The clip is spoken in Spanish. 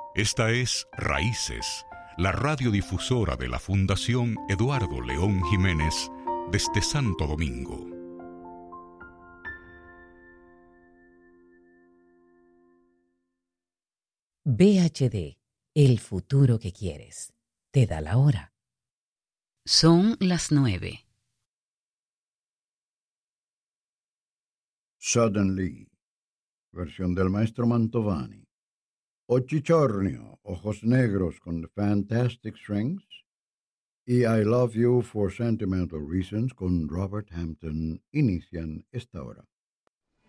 Esta es Raíces, la radiodifusora de la Fundación Eduardo León Jiménez desde Santo Domingo. VHD, el futuro que quieres. Te da la hora. Son las 9. Suddenly, versión del maestro Mantovani. Occhichornio, Ojos Negros con The Fantastic Strings. Y I Love You for Sentimental Reasons con Robert Hampton inician esta hora.